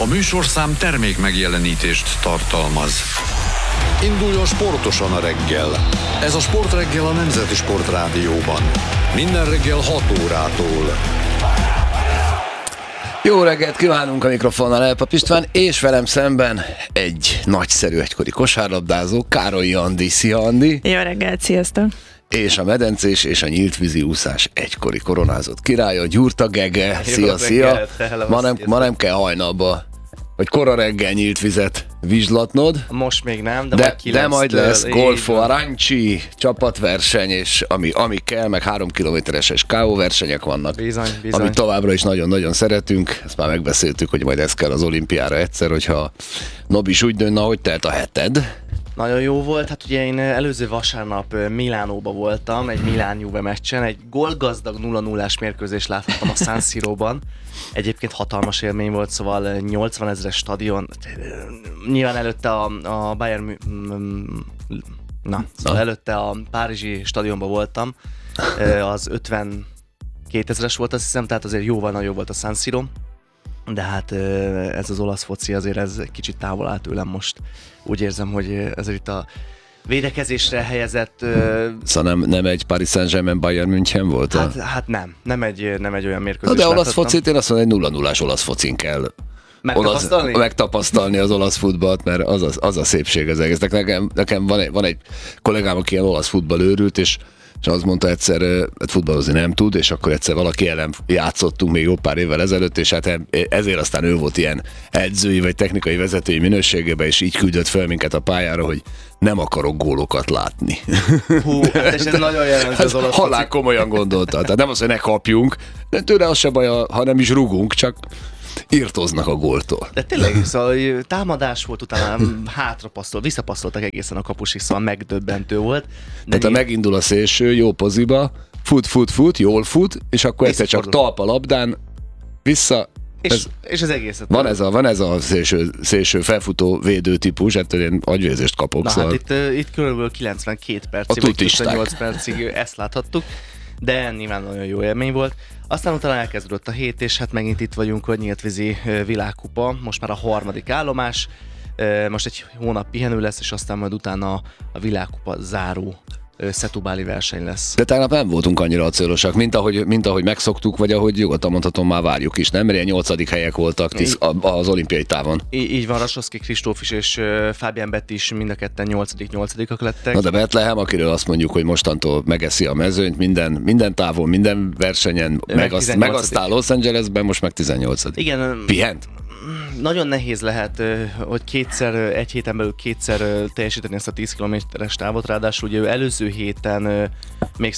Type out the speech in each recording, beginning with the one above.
A műsorszám termék megjelenítést tartalmaz. Induljon sportosan a reggel. Ez a Sportreggel a Nemzeti Sportrádióban. Minden reggel 6 órától. Jó reggelt kívánunk, a mikrofonnal Elpap István, és velem szemben egy nagyszerű egykori kosárlabdázó, Károly Andi. Szia, Andi! Jó reggelt, sziasztok! És a medencés és a nyíltvízi úszás egykori koronázott királya, Gyurta Gege. Szia! Ma nem kell hajnalba, vagy kora reggel nyílt vizet vizslatnod. Most még nem, de majd lesz Golfo Arancsi csapatverseny, és ami kell, meg 3 kilométeres SKO versenyek vannak. Bizony. Amit továbbra is nagyon-nagyon szeretünk. Ezt már megbeszéltük, hogy majd ez kell az olimpiára egyszer, hogyha Nobis úgy dőn, hogy telt a heted. Nagyon jó volt, hát ugye én előző vasárnap Milánóba voltam, egy Milán-Juve meccsen, egy gólgazdag 0-0-ás mérkőzést láthattam a San Siróban. Egyébként hatalmas élmény volt, szóval 80 000-es stadion, nyilván előtte a Bayern, előtte a párizsi stadionban voltam, az 52 000-es volt, azt hiszem, tehát azért jóval nagyobb volt a San Siro. De hát ez az olasz foci azért ez kicsit távol áll tőlem most. Úgy érzem, hogy ezért itt a védekezésre helyezett... Szóval nem egy Paris Saint-Germain Bayern München volt? Hát nem egy olyan mérkőzés. De olasz focit, én azt mondom, egy 0-0-ás olasz focin kell megtapasztalni az olasz futballt, mert az a szépség az egész. Nekem van egy kollégám, aki ilyen olasz futball őrült, és azt mondta egyszer, hát futballozni nem tud, és akkor egyszer valaki ellen játszottunk még jó pár évvel ezelőtt, és hát ezért aztán ő volt ilyen edzői vagy technikai vezetői minőségében, és így küldött fel minket a pályára, hogy nem akarok gólokat látni. Hú, hát és ez nagyon jellemző az olasz halál komolyan gondolta. Tehát nem az, hogy ne kapjunk, de tőle az se baj, ha nem is rugunk, csak írtoznak a góltól. De tényleg, szóval támadás volt, utána visszapasszoltak egészen a kapusig, szóval megdöbbentő volt. Tehát megindul a szélső, jó poziba, fut, jól fut, és akkor egyszer csak talp a labdán, vissza. És az egészet. Van ez a szélső felfutó védő típus, ettől én agyvérzést kapok. Na szóval... hát itt körülbelül 92 percig, vagy 98 percig ezt láthattuk, de nyilván nagyon jó élmény volt. Aztán utána elkezdődött a hét, és hát megint itt vagyunk, a nyíltvízi világkupa, most már a 3. állomás, most egy hónap pihenő lesz, és aztán majd utána a világkupa záró szetubáli verseny lesz. De tegnap nem voltunk annyira acélosak, mint ahogy megszoktuk, vagy ahogy nyugodtan mondhatom, már várjuk is, nem? Mert ilyen 8. helyek voltak az olimpiai távon. Így van, Rasowski Kristóf is és Fábián Betti is mind a ketten 8-ak lettek. Na de Betlehem, akiről azt mondjuk, hogy mostantól megeszi a mezőnyt, minden távon, minden versenyen, meg aztán Los Angelesben, most meg 18. Igen. Pihent? Nagyon nehéz lehet, hogy egy héten belül kétszer teljesíteni ezt a 10 kilométeres távot, ráadásul ugye ő előző héten még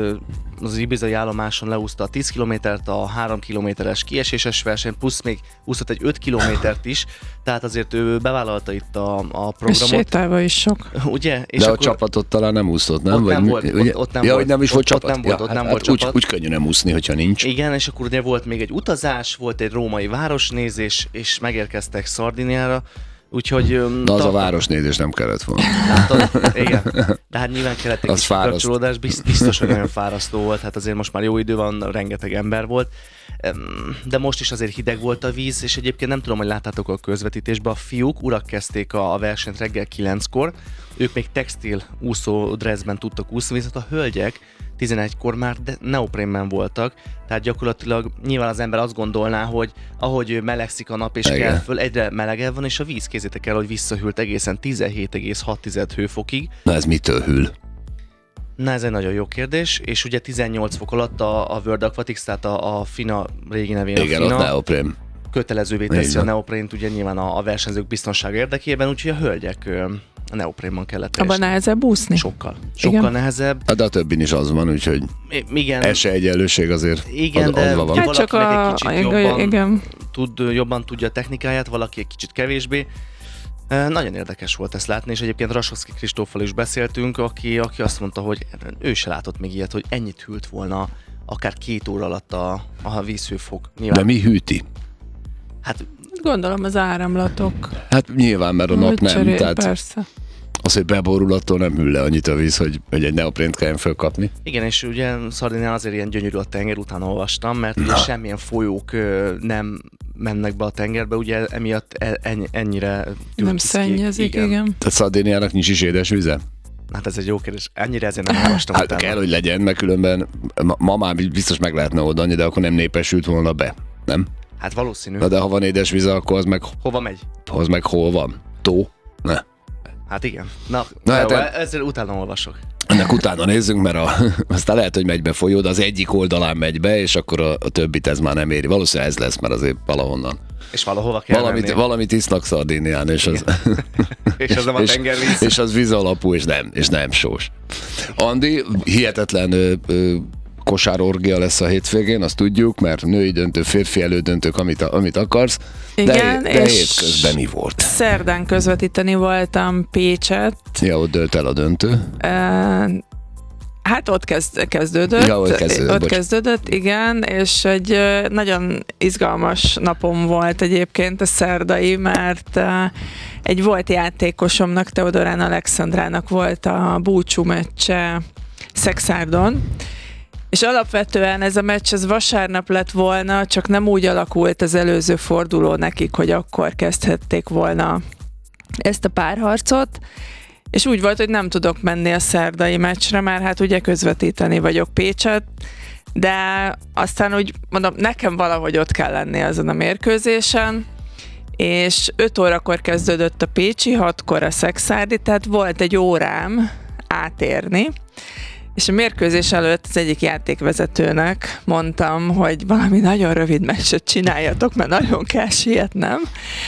az ibizai állomáson leúszta a 10 kilométert, a 3 kilométeres kieséses verseny, plusz még úszott egy 5 kilométert is, tehát azért ő bevállalta itt a programot. És sétálva is sok. Ugye? És de akkor... a csapatot talán nem úszott, nem? Ott nem volt. Hogy nem is volt csapat? Ott nem volt csapat. Úgy könnyű nem úszni, hogyha nincs. Igen, és akkor ugye volt még egy utazás, volt egy római városnézés, és megérkeztek Szardiniára, úgyhogy... Na az a városnézés nem kellett volna. Igen, de hát nyilván kellett egy kis kapcsolódás, biztos, hogy nagyon fárasztó volt, hát azért most már jó idő van, rengeteg ember volt, de most is azért hideg volt a víz, és egyébként nem tudom, hogy láttátok a közvetítésben, a fiúk, urak kezdték a versenyt reggel 9-kor, ők még textil úszó dresszben tudtak úszni, viszont a hölgyek 11-kor már neoprénben voltak, tehát gyakorlatilag nyilván az ember azt gondolná, hogy ahogy melegszik a nap és kell föl, egyre melegebb van, és a víz, kézzétek el, hogy visszahűlt egészen 17,6 hőfokig. Na ez mitől hűl? Na ez egy nagyon jó kérdés, és ugye 18 fok alatt a World Aquatics, tehát a FINA, régi nevén a FINA, ott neoprén. Kötelezővé teszi a neoprént, ugye nyilván a versenyzők biztonsága érdekében, úgyhogy a hölgyek a neoprénban kellett teljesíteni. Abban nehezebb úszni? Sokkal nehezebb. Hát de a többin is az van, úgyhogy esélyegyenlőség azért adva van. Hát csak jobban tudja a technikáját, valaki egy kicsit kevésbé. Nagyon érdekes volt ezt látni, és egyébként Rasowski Kristóffal is beszéltünk, aki azt mondta, hogy ő se látott még ilyet, hogy ennyit hűlt volna akár 2 óra alatt a vízhőfok. Nyilván. De mi hűti? Hát gondolom az áramlatok. Hát nyilván, mert a nap nem. Tehát persze. Az, hogy beborul, attól nem hűl le annyit a víz, hogy egy neoprént kelljen fölkapni. Igen, és ugye Szardinián azért ilyen gyönyörű a tenger, utána olvastam, mert ugye semmilyen folyók nem mennek be a tengerbe, ugye emiatt ennyire nem szennyezik, igen. Tehát Szardiniának nincs is édesvíze? Hát ez egy jó kérdés. Ennyire ezért nem olvastam hát kell, hogy legyen, mert különben ma már biztos meg lehetne oldani, de akkor nem népesült volna be, nem? Hát valószínű. Na de ha van édesvíze, akkor az meg... Hova megy? Az meg hol van? Tó? Ne. Hát igen. Na hát ezzel utána olvasok. Ennek utána nézzünk, mert aztán lehet, hogy megy be folyó, de az egyik oldalán megy be, és akkor a többit ez már nem éri. Valószínűleg ez lesz, mert azért valahonnan. És valahova kell valamit isznak Szardinián, és az... és az nem a tengervíz. És az víz alapú, és nem sós. Andi, hihetetlen kosárorgia lesz a hétvégén, azt tudjuk, mert női döntő, férfi elődöntők, amit akarsz. Igen, de és hétközben mi volt? Szerdán közvetíteni voltam Pécset. Ja, ott dölt el a döntő. Hát ott kezdődött. Ja, ott kezdődött, igen, és egy nagyon izgalmas napom volt egyébként a szerdai, mert egy volt játékosomnak, Teodorán Alexandrának volt a búcsú meccse Szekszárdon, és alapvetően ez a meccs ez vasárnap lett volna, csak nem úgy alakult az előző forduló nekik, hogy akkor kezdhették volna ezt a párharcot, és úgy volt, hogy nem tudok menni a szerdai meccsre, már hát ugye közvetíteni vagyok Pécset, de aztán úgy mondom, nekem valahogy ott kell lenni azon a mérkőzésen, és 5 órakor kezdődött a pécsi, 6-kor a szekszárdi, tehát volt egy órám átérni, és a mérkőzés előtt az egyik játékvezetőnek mondtam, hogy valami nagyon rövid meccset csináljatok, mert nagyon kell sietnem,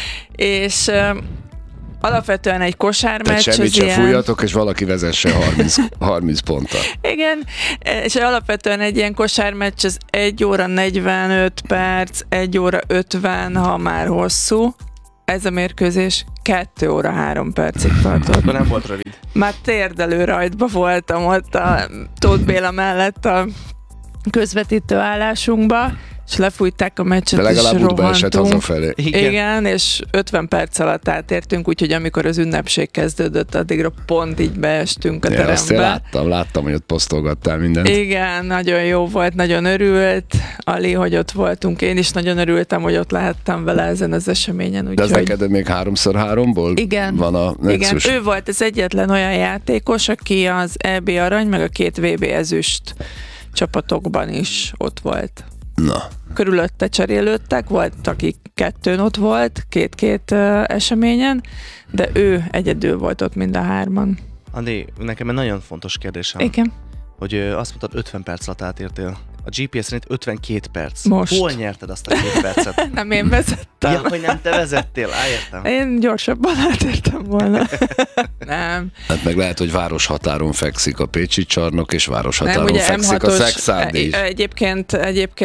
és alapvetően egy kosármeccs. Tehát semmit se fújjatok, és valaki vezesse 30 ponttal. Igen, és alapvetően egy ilyen kosármeccs az 1 óra 45 perc, 1 óra 50, ha már hosszú. Ez a mérkőzés 2 óra 3 percig tartott. Nem volt rövid. Már térdelő rajtba voltam ott a Tóth Béla mellett a közvetítő állásunkba, és lefújták a meccset, de legalább és útba esett hazafelé. Igen, és 50 perc alatt átértünk, úgyhogy amikor az ünnepség kezdődött, addigra pont így beestünk a terembe. Azt én láttam, hogy ott posztolgattál mindent. Igen, nagyon jó volt, nagyon örült Ali, hogy ott voltunk. Én is nagyon örültem, hogy ott lehettem vele ezen az eseményen. De az neked még 3x3-ból igen, van a Nexus? Igen, ő volt az egyetlen olyan játékos, aki az EB arany, meg a 2 VB ezüst csapatokban is ott volt. Na. Körülötte cserélődtek, volt, aki 2 ott volt, 2 eseményen, de ő egyedül volt ott mind a 3-an. Andi, nekem egy nagyon fontos kérdésem. Igen. Hogy azt mondtad, 50 perc alatt átértél. A GPS szerint 52 perc. Most. Hol nyerted azt a 2 percet? Nem én vezettem. Ja, hogy nem te vezettél, értem. Én gyorsabban átértem volna. Nem. Hát meg lehet, hogy városhatáron fekszik a Pécsi csarnok, és városhatáron fekszik a Szekszárdi is. Egyébként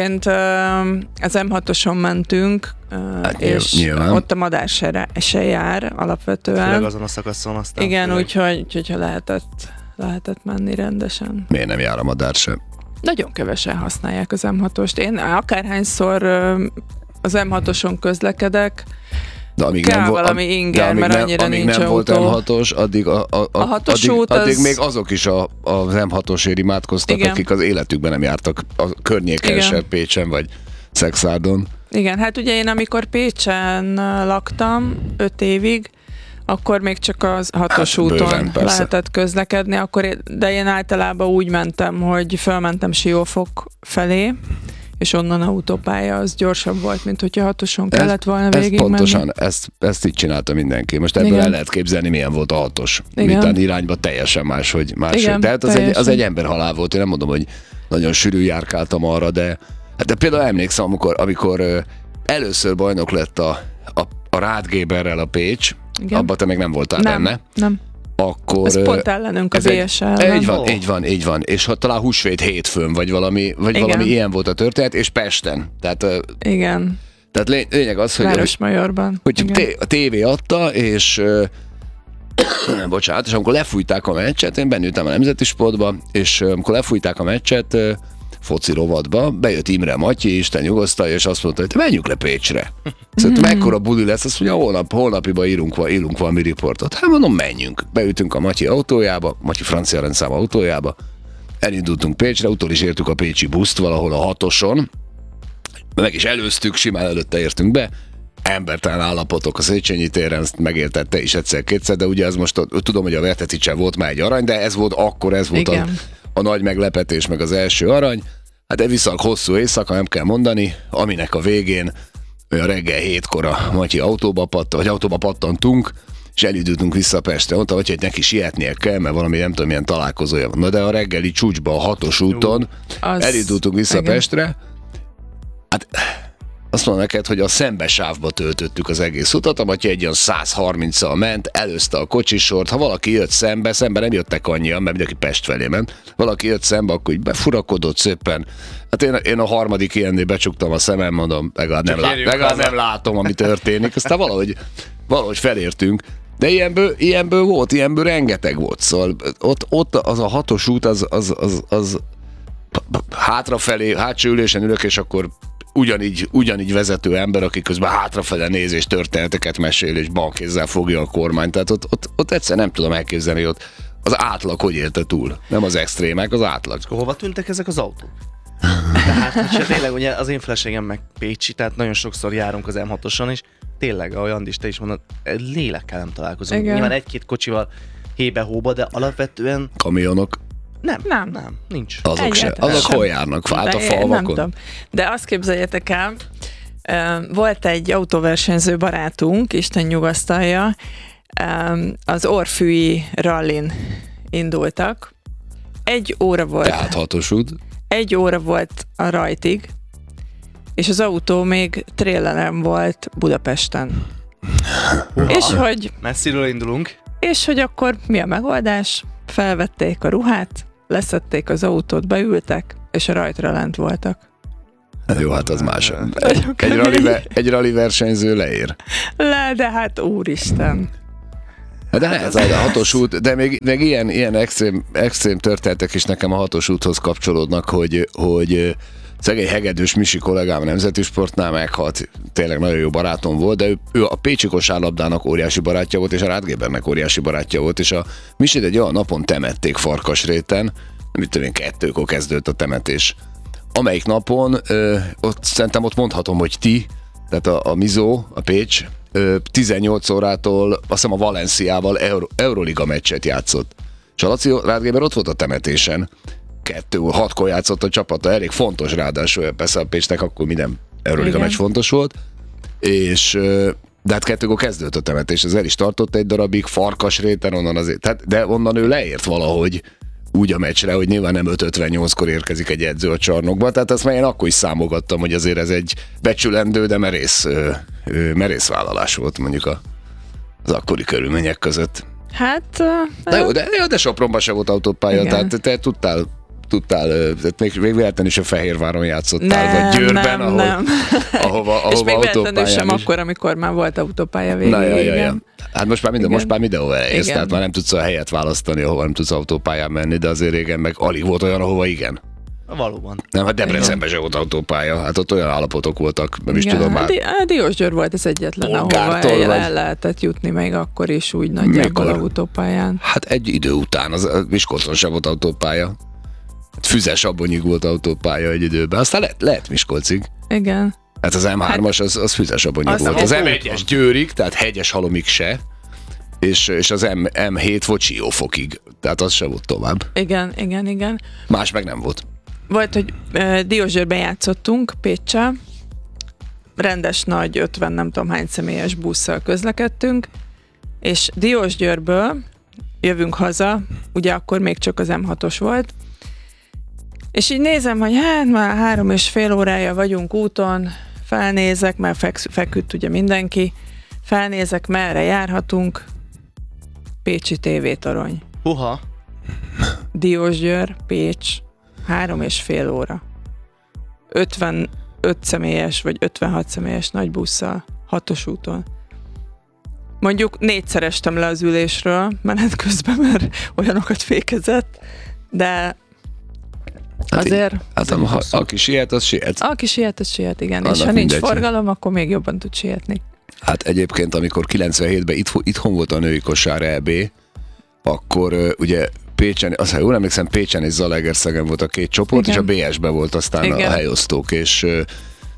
az M6-oson mentünk, hát és nyilván. ott a madár se jár alapvetően. Főleg azon a szakaszon aztán. Igen, úgyhogy lehetett menni rendesen. Miért nem jár a madár sem? Nagyon kevesen használják az M6-ost. Én akárhányszor az M6-oson közlekedek, de amíg kell nem valami inger, mert annyira amíg nincs nem autó. volt M6-os, addig még azok is az M6-osért imádkoztak, igen, akik az életükben nem jártak a környéken se, Pécsen vagy Szekszárdon. Igen, hát ugye én amikor Pécsen laktam 5 évig, akkor még csak az 6-os úton lehetett közlekedni, de én általában úgy mentem, hogy fölmentem Siófok felé, és onnan autópálya az gyorsabb volt, mint hogyha 6-oson kellett volna végigmenni. Pontosan, ezt így csinálta mindenki. Most ebből el lehet képzelni, milyen volt a 6-os. Mitán irányba teljesen máshogy. Tehát az egy emberhalál volt. Én nem mondom, hogy nagyon sűrű járkáltam arra, de például emlékszem, amikor először bajnok lett a Rád Géberrel a Pécs, abban te még nem voltál benne. Nem. Akkor ez pont ellenünk a VS ellen. Így van. És ha talán húsvét hétfőn, vagy valami ilyen volt a történet, és Pesten. Tehát, igen. Tehát lényeg az, hogy Városmajorban. Hogy a tévé adta, és bocsánat, és amikor lefújták a meccset, én bennültem a Nemzeti Sportba, és amikor lefújták a meccset, foci rovatba, bejött Imre Matyi, Isten nyugosztalja, és azt mondta, hogy menjünk le Pécsre. Szóval mekkora buli lesz, azt mondja, holnapiban írunk valami riportot. Hát mondom, menjünk. Beütünk a Matyi autójába, Matyi francia rendszám autójába, elindultunk Pécsre, utol is értük a pécsi buszt valahol a 6-oson, meg is előztük, simán előtte értünk be, embertelen állapotok a Széchenyi téren, ezt megértette is egyszer-kétszer, de ugye ez most, tudom, hogy a Verteticsen volt már egy arany, de ez volt a nagy meglepetés, meg az első arany. Hát de viszont hosszú éjszaka, nem kell mondani, aminek a végén olyan reggel 7-kor a Matyi autóba pattantunk, és elindultunk vissza Pestre. Mondta, hogy neki sietnie kell, mert valami nem tudom, milyen találkozója van. Na de a reggeli csúcsba, a 6-os úton elindultunk vissza Pestre. Hát azt mondom neked, hogy a szembesávba töltöttük az egész utat, a Matyi egy olyan 130-al ment, előzte a kocsisort, ha valaki jött szembe nem jöttek annyian, mert mindenki Pest felé ment, valaki jött szembe, akkor így befurakodott szépen. Hát én a harmadik ilyennél becsuktam a szemem, mondom, legalább nem látom, ami történik, aztán valahogy felértünk. De ilyenből volt, ilyenből rengeteg volt, szóval ott az a 6-os út, az hátrafelé, hátsó ülésen ülök, és akkor ugyanígy vezető ember, aki közben hátrafele néz és történeteket mesél, és balkézzel fogja a kormányt. Tehát ott egyszer nem tudom elképzelni, hogy ott az átlag hogy élte túl. Nem az extrémek, az átlag. Hova tűntek ezek az autók? Tehát tényleg ugye az én feleségem meg pécsi, tehát nagyon sokszor járunk az M6-oson, és tényleg, ahogy Andis, te is mondod, lélekkel nem találkozunk. Igen. Nyilván egy-két kocsival hébe-hóba, de alapvetően... Kamionok? Nem, nincs. Azok se. Azok hol járnak? Át a falvakon? Nem tudom. De azt képzeljétek el, volt egy autóversenyző barátunk, Isten nyugasztalja, az Orfűi rallin indultak. 1 óra volt. Tehát 6-os út. 1 óra volt a rajtig, és az autó még tréleren volt Budapesten. És hogy... Messziről indulunk. És hogy akkor mi a megoldás? Felvették a ruhát, leszették az autót, beültek, és a rajtra lent voltak. Jó, hát az más. Egy rali versenyző leér. De hát úristen. De ez a 6-os út, de még ilyen extrém történetek is nekem a 6-os úthoz kapcsolódnak, hogy szegény Hegedűs Misi kollégám a Nemzeti Sportnál meghalt, tényleg nagyon jó barátom volt, de ő a pécsi kosárlabdának óriási barátja volt, és a Rádgébernek óriási barátja volt, és a Misit egy olyan napon temették Farkasréten, mit tudom én, 2-kor kezdődött a temetés. Amelyik napon, szerintem ott mondhatom, hogy tehát a Mizó, a Pécs, 18 órától azt hiszem a Valenciával Euroliga meccset játszott. És a Laci Rádgéber ott volt a temetésen. 6-kor játszott a csapata, elég fontos ráadásul, persze a Pécsnek akkor minden Euroliga meccs fontos volt, és de hát 2-kor kezdődött a temetés, ez el is tartott egy darabig, Farkasréten, onnan azért, de onnan ő leért valahogy úgy a meccsre, hogy nyilván nem 5:58-kor érkezik egy edző a csarnokba, tehát azt már én akkor is számogattam, hogy azért ez egy becsülendő, de merész vállalás volt mondjuk az akkori körülmények között. Hát... De Sopronban se volt autópálya, tehát te tudtál, még véletlenül is a Fehérváron játszottál, vagy Győrben, ahova és még véletlenül sem akkor, amikor már volt autópálya végén. Ja. Hát most már mindenhol elérsz, tehát már nem tudsz a helyet választani, ahova nem tudsz autópályán menni, de azért régen meg alig volt olyan, ahova igen. Valóban. Nem, hát Debrecenben se volt autópálya, hát ott olyan állapotok voltak, nem is tudom már. Diósgyőr volt az egyetlen, ahova el lehetett jutni még akkor is úgy nagyjából autópályán. Hát egy idő után, az Miskolcon sem volt autópálya. Füzes-Abonyig volt autópálya egy időben, aztán lehet Miskolcig. Igen. Hát az M3-as az Füzes-Abonyig volt. Az M1-es Győrig, tehát Hegyes-Halomig se, és az M7 volt Siófokig, tehát az se volt tovább. Igen. Más meg nem volt. Volt, hogy Diósgyőrben játszottunk Péccsel, rendes nagy 50 nem tudom hány személyes busszal közlekedtünk, és Diósgyőrből jövünk haza, ugye akkor még csak az M6-os volt, és így nézem, hogy hát már 3,5 órája vagyunk úton, felnézek, mert feküdt ugye mindenki, felnézek, merre járhatunk, Pécsi tévétorony. Huha! Diósgyőr, Pécs, 3,5 óra. 55 személyes, vagy 56 személyes nagy busszal, 6-os úton. Mondjuk 4-szer estem le az ülésről menet közben, mert olyanokat fékezett, de azért... Aki siet, az siet. Aki siet, az siet, igen. Annak és ha nincs forgalom, akkor még jobban tud sietni. Hát egyébként, amikor 97-ben itthon volt a női kosár EB, akkor ugye Pécsen, azt jól emlékszem, Pécsen és Zalaegerszegen volt a két csoport, igen. És a BS-ben volt aztán igen. A helyosztók, és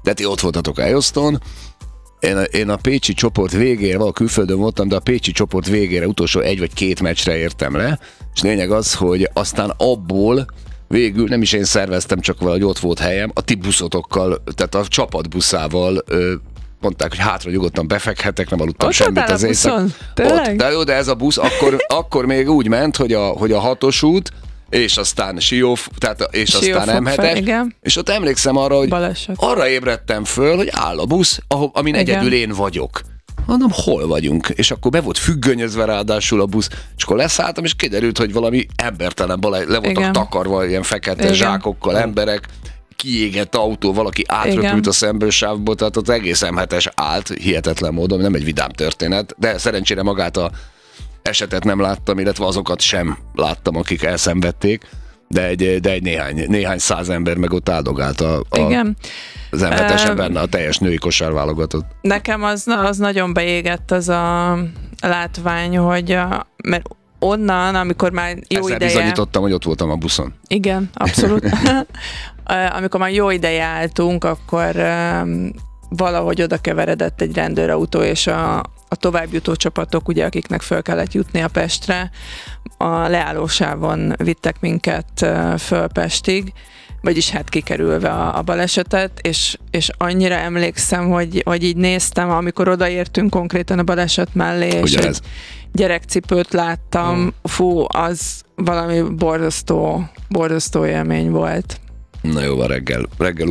de ti ott voltatok Eoszton. Én a pécsi csoport végére, valahol külföldön voltam, de a pécsi csoport végére utolsó 1 vagy 2 meccsre értem le, és lényeg az, hogy aztán abból végül nem is én szerveztem, csak valahogy ott volt helyem, a ti buszotokkal, tehát a csapatbuszával mondták, hogy hátra nyugodtan befekhetek, nem aludtam ott semmit az éjszak. De jó, de ez a busz akkor még úgy ment, hogy a 6-os út, és aztán és aztán M7-es, és ott emlékszem arra, hogy arra ébredtem föl, hogy áll a busz, amin egyedül én vagyok. Mondom, hol vagyunk? És akkor be volt függönyözve ráadásul a busz, és akkor leszálltam, és kiderült, hogy valami embertelen le voltak takarva ilyen fekete zsákokkal emberek, kiégett autó, valaki átröpült a szembősávból, tehát az egész M7-es állt hihetetlen módon, nem egy vidám történet, de szerencsére magát a esetet nem láttam, illetve azokat sem láttam, akik elszenvedték, de egy néhány száz ember meg ott áldogált az M7-esen benne a teljes női kosárválogatott. Nekem az nagyon beégett az a látvány, hogy mert onnan, amikor már jó ideje... Ezzel bizonyítottam, hogy ott voltam a buszon. Igen, abszolút. Amikor már jó ideje álltunk, akkor valahogy oda keveredett egy rendőrautó, és a továbbjutó csapatok, ugye, akiknek föl kellett jutni a Pestre, a leállósávon vittek minket föl Pestig, vagyis hát kikerülve a balesetet, és annyira emlékszem, hogy így néztem, amikor odaértünk konkrétan a baleset mellé, és egy gyerekcipőt láttam, fú, az valami borzasztó élmény volt. Na jó, reggel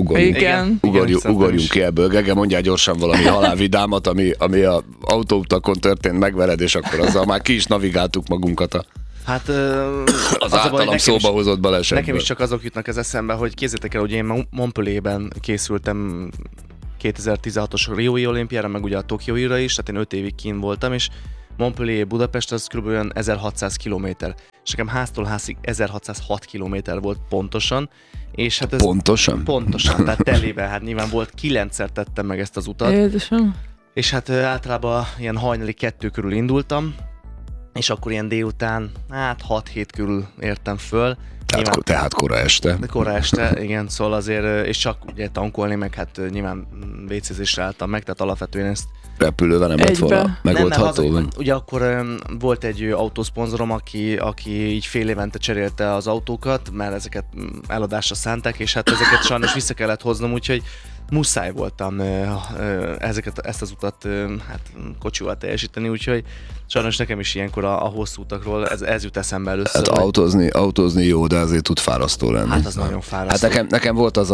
ugorjunk ki ebből. Gege, mondjál gyorsan valami halálvidámat, ami a autóutakon történt meg veled, és akkor azzal már ki is navigáltuk magunkat hát az általam szóba hozott balesetből. Nekem is csak azok jutnak az eszembe, hogy képzeljétek el, hogy én Montpellierben készültem 2016-os Riói olimpiára, meg ugye a Tokióira is, tehát én 5 évig kint voltam, és Montpellier Budapest az kb. 1600 kilométer, és nekem háztól házig 1606 kilométer volt pontosan, és hát ez Pontosan, tehát telében, hát nyilván volt 9-szer tettem meg ezt az utat. Édesem. És hát általában ilyen hajnali 2 körül indultam, és akkor ilyen délután, 6-7 körül értem föl. Tehát kora este. Kora este, igen, szóval azért, és csak ugye tankolni, meg hát nyilván WC-zésre álltam meg, tehát alapvetően ezt repülővel nem lett volna megoldható? Ugye akkor volt egy autószponzorom, aki így fél évente cserélte az autókat, mert ezeket eladásra szánták, és hát ezeket sajnos vissza kellett hoznom, úgyhogy muszáj voltam ezt az utat hát kocsival teljesíteni, úgyhogy sajnos nekem is ilyenkor a hosszú utakról ez jut eszembe először. Hát autózni jó, de azért tud fárasztó lenni. Hát az nagyon fárasztó. Hát nekem volt az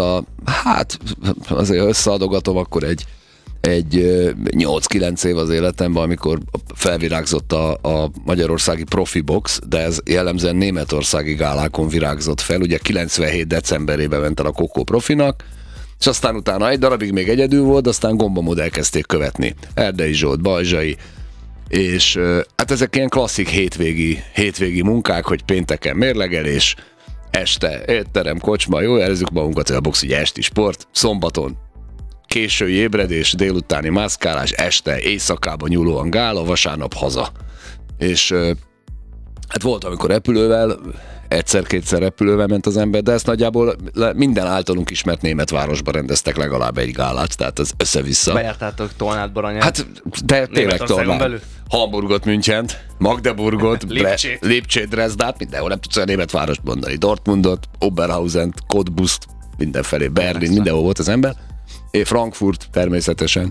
azért összeadogatom akkor egy 8-9 év az életemben, amikor felvirágzott a magyarországi profi box, de ez jellemzően németországi gálákon virágzott fel. Ugye 97 decemberében ment el a Kokó profinak, és aztán utána egy darabig még egyedül volt, aztán gombamód elkezdték követni. Erdei Zsolt, Bajzsai, és hát ezek ilyen klasszik hétvégi munkák, hogy pénteken mérlegelés, este étterem, kocsma, jó, érezzük magunkat, hogy a box ugye esti sport, szombaton késői ébredés, délutáni mászkálás, este, éjszakában nyúlóan gála, vasárnap haza. És hát volt, amikor repülővel, egyszer-kétszer repülővel ment az ember, de ezt nagyjából minden általunk ismert német városban rendeztek legalább egy gálát, tehát az össze-vissza. Bejártátok Tolnát, Baranyát? Hát, de tényleg Tolnát. Hamburgot, Münchent, Magdeburgot, Lipcsét, Dresdát, mindenhol nem tudsz olyan német várost mondani. Dortmundot, Oberhausent, Cottbuszt, mindenfelé, Berlin, mindenhol volt az ember. Frankfurt természetesen,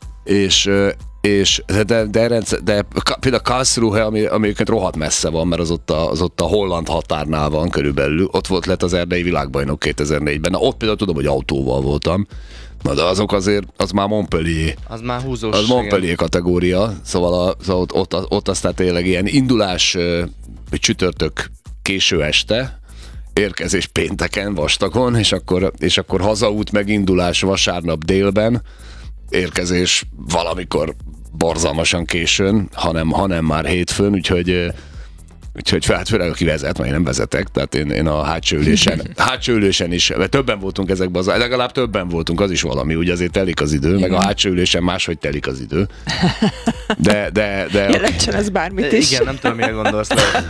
de például Karlsruhe, ami rohadt messze van, mert az ott a holland határnál van körülbelül, ott lett az erdei világbajnok 2004-ben. Na ott például tudom, hogy autóval voltam, na de az már Montpellier. Az már húzós. Az Montpellier kategória, szóval ott aztán tényleg ilyen indulás csütörtök késő este, érkezés pénteken, vastagon, és akkor hazaút megindulás vasárnap délben, érkezés valamikor borzalmasan későn, hanem már hétfőn, úgyhogy főleg aki vezet, mert én nem vezetek, tehát én a hátsó ülésen is, mert többen voltunk ezekben, legalább többen voltunk, az is valami, ugye azért telik az idő, meg a hátsó ülésen máshogy telik az idő. De jelentsen ez bármit is. Igen, nem tudom, mire gondolsz.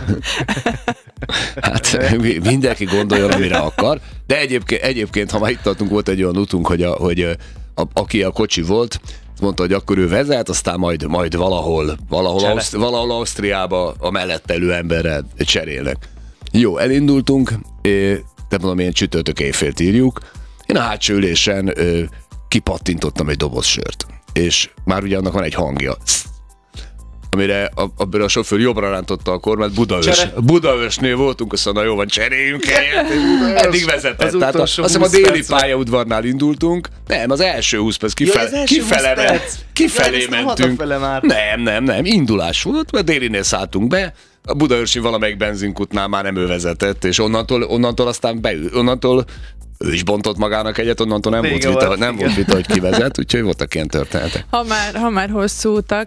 Hát mindenki gondoljon, amire akar, de egyébként ha már itt tartunk, volt egy olyan útunk, hogy aki a kocsi volt, mondta, hogy akkor ő vezet, aztán majd valahol Ausztriába a mellettelő emberrel cserélnek. Jó, elindultunk, de mondom, ilyen csütörtök éjfélt írjuk. Én a hátsó ülésen kipattintottam egy doboz sört, és már ugye annak van egy hangja. Amire a sofőr jobbra rántotta a kormányt, Budaörsnél voltunk, azt mondta, jó van, cseréljünk helyet, eddig vezetett. Tehát azt hiszem a déli pályaudvarnál indultunk, nem, az első 20 perc kifelé mentünk. Nem, indulás volt, mert délinél szálltunk be, a budaörsi valamelyik benzinkutnál már nem ő vezetett, és onnantól aztán onnantól ő is bontott magának egyet, onnantól nem volt vita, hogy ki vezet, úgyhogy voltak ilyen történetek. Ha már hosszú utak,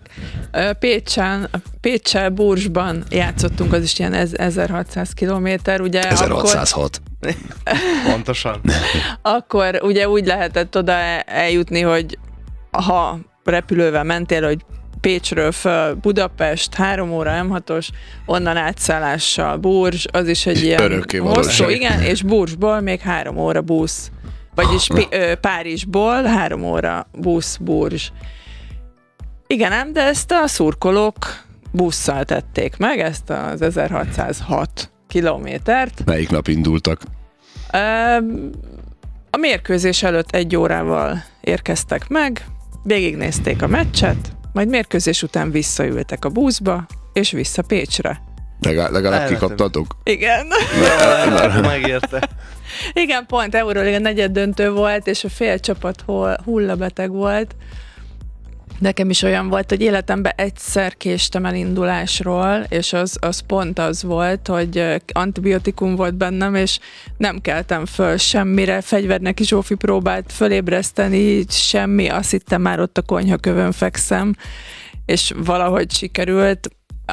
Pécsel Bursban játszottunk, az is ilyen 1600 kilométer, ugye 1606. Pontosan. Akkor ugye úgy lehetett oda eljutni, hogy ha repülővel mentél, hogy Pécsről föl Budapest, 3 óra M6-os, onnan átszállással Burzs, az is egy ilyen hosszú, igen, és Burzsból még 3 óra busz. Vagyis Párizsból 3 óra busz Burzs. Igen ám, de ezt a szurkolók busszal tették meg, ezt az 1606 kilométert. Melyik nap indultak? A mérkőzés előtt 1 órával érkeztek meg, végignézték a meccset, majd mérkőzés után visszaültek a buszba, és vissza Pécsre. Legalább kikaptatok? Igen. Megérte. Igen, pont Euróliga negyeddöntő volt, és a fél csapat hullabeteg volt. Nekem is olyan volt, hogy életemben egyszer késtem el indulásról, és az pont az volt, hogy antibiotikum volt bennem, és nem keltem föl semmire. Fegyverneki Zsófi próbált fölébreszteni, semmi, azt hittem már ott a konyhakövön fekszem, és valahogy sikerült.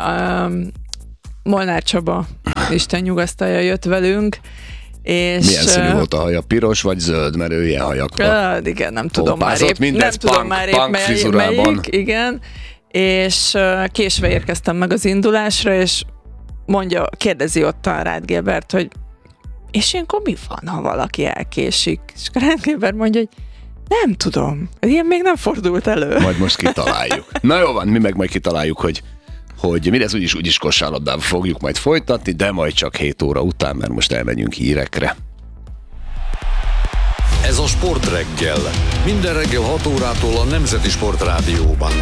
Molnár Csaba, Isten nyugasztalja, jött velünk, és milyen színű volt a haja? Piros vagy zöld? Mert ő ilyen hajakban. Igen, nem tudom már épp melyik, igen. És késve érkeztem meg az indulásra, és kérdezi ott a Ráth Gilbert, hogy és ilyenkor mi van, ha valaki elkésik? És Ráth Gilbert mondja, hogy nem tudom, ilyen még nem fordult elő. Majd most kitaláljuk. Na jó van, mi meg majd kitaláljuk, hogy mindez úgyis kosárlabdában fogjuk majd folytatni, de majd csak 7 óra után, mert most elmegyünk hírekre. Ez a Sportreggel. Minden reggel 6 órától a Nemzeti Sportrádióban.